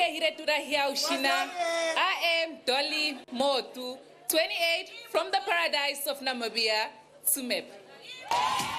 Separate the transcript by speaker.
Speaker 1: I am Dolly Motu, 28, from the paradise of Namibia, Tsumeb.